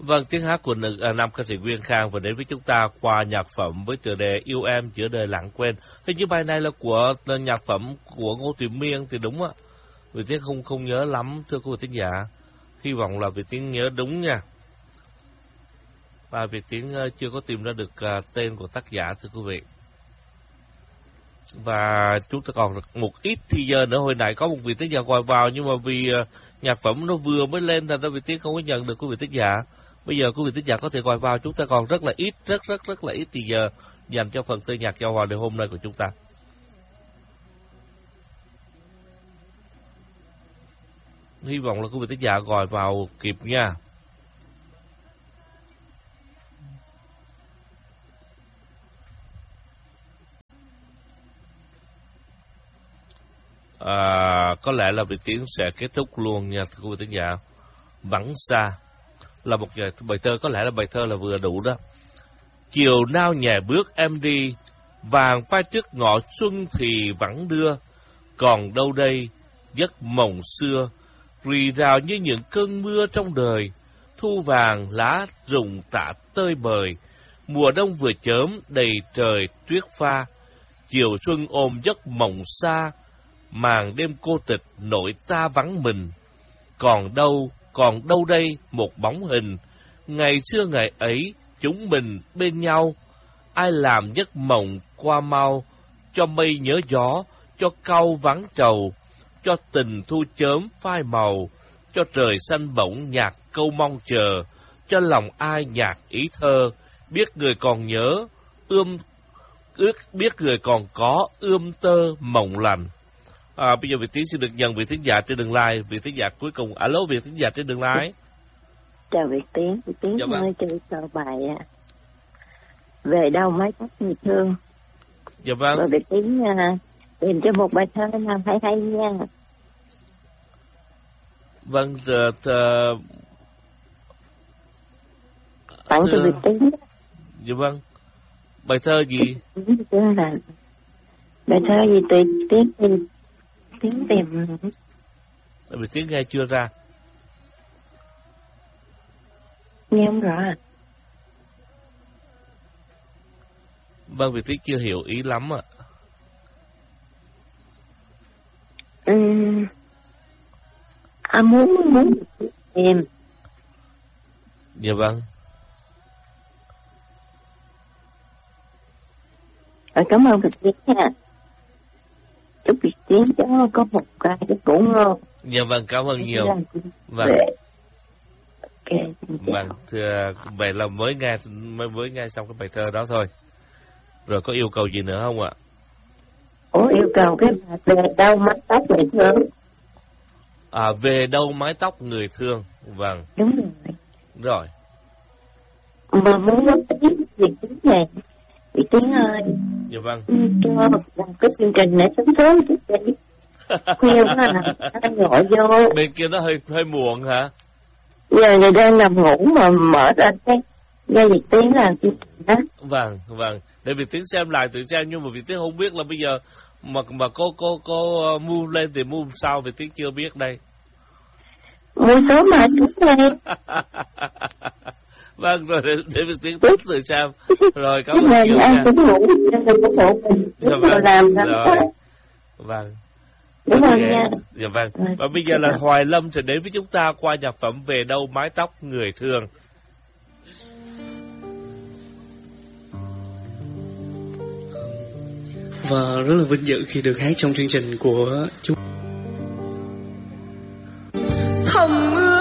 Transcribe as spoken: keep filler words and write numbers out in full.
Vâng, tiếng hát của nữ, à, nam ca sĩ Nguyên Khang vừa đến với chúng ta qua nhạc phẩm với tựa đề Yêu Em Giữa Đời Lãng Quên. Hình như bài này là của nhạc phẩm của Ngô Thủy Miên thì đúng ạ. Vì tiếng không không nhớ lắm thưa quý vị thính giả. Hy vọng là Việt Tiến nhớ đúng nha. Và Việt Tiến uh, chưa có tìm ra được uh, tên của tác giả thưa quý vị. Và chúng ta còn một ít thì giờ nữa. Hồi nãy có một vị thính giả gọi vào, nhưng mà vì uh, nhạc phẩm nó vừa mới lên thành ra Việt Tiến không có nhận được quý vị thính giả. Bây giờ quý vị thính giả có thể gọi vào, chúng ta còn rất là ít, rất rất rất là ít thì giờ dành cho phần tư nhạc giao hòa ngày hôm nay của chúng ta. Hy vọng là quý vị thính giả gọi vào kịp nha. À, có lẽ là Việt Tiến sẽ kết thúc luôn nha quý vị thính giả. Vắng xa là một bài thơ, có lẽ là bài thơ là vừa đủ đó. Chiều nao nhẹ bước em đi, vàng phai trước ngõ xuân thì vắng đưa. Còn đâu đây giấc mộng xưa, rì rào như những cơn mưa trong đời. Thu vàng lá rụng tả tơi bời, mùa đông vừa chớm đầy trời tuyết pha. Chiều xuân ôm giấc mộng xa, màn đêm cô tịch nỗi ta vắng mình. Còn đâu, còn đâu đây một bóng hình, ngày xưa ngày ấy chúng mình bên nhau. Ai làm giấc mộng qua mau, cho mây nhớ gió, cho cau vắng trầu, cho tình thu chớm phai màu, cho trời xanh bỗng nhạt câu mong chờ, cho lòng ai nhạt ý thơ. Biết người còn nhớ, ươm ước biết người còn có ươm tơ mộng lành. À, bây giờ Việt Tiến xin được nhận vị thính giả trên đường line, vị thính giả cuối cùng. Alo, vị thính giả trên đường line. Chào Việt Tiến, Việt Tiến dạ ơi, chơi cho bài à, Về Đâu Mái Tóc Người Thương. Dạ vâng. Rồi Việt Tiến à, tìm cho một bài thơ nào hay hay nha. Vâng, giờ uh, tặng cho Việt Tiến. Dạ vâng. Bài thơ gì? Là bài thơ gì tùy Tiến tìm. Tiến tìm. Việt Tiến nghe chưa ra. Nghe không rõ à? Vâng, Việt Tiến chưa hiểu ý lắm ạ. Ừ. À, muốn muốn em. Dạ vâng. Rồi, cảm ơn Việt Tiến nha. Chúc Việt Tiến cho có một cái cũng ngon. Dạ vâng, cảm ơn nhiều. Vâng. Okay. Vâng, thưa, vậy là mới nghe mới mới nghe xong cái bài thơ đó thôi. Rồi có yêu cầu gì nữa không ạ? Ủa, yêu cầu cái về đâu mái tóc người thương. À, về đâu mái tóc người thương. Vâng. Đúng rồi. Rồi. Mà muốn nói tiếng Việt Tiến này, Việt Tiến ơi. Dạ vâng. Cho làm cái chương trình này sớm sớm chút đi. Khuya quá là anh gọi vô. Bên kia nó hơi hơi muộn hả? Giờ người đang nằm ngủ mà mở ra cái nghe Việt Tiến làm chương trình đó. Vâng, vâng. Để Việt Tiến xem lại tự xem, nhưng mà Việt Tiến không biết là bây giờ mà mà cô cô cô mua lên thì mua sao Việt Tiến chưa biết đây. Mua số mà chúng lên. Vâng, rồi để, để Việt Tiến tiếp tự xem. Rồi cảm ơn nhiều nha. Anh cũng ngủ trong cái bộ mình. Dạ vâng. Làm rồi. Vâng. Đúng rồi nha. Dạ vâng. Và bây giờ là Hoài Lâm sẽ đến với chúng ta qua nhạc phẩm Về Đâu Mái Tóc Người Thương. Và rất là vinh dự khi được hát trong chương trình của chúng. Thầm